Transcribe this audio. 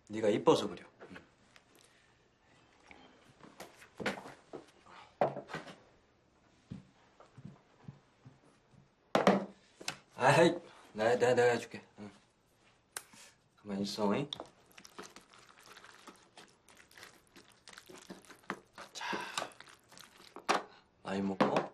네가 이뻐서 그려. 아이, 내가 해줄게. 응. 가만히 있어. 잉? 자, 많이 먹고.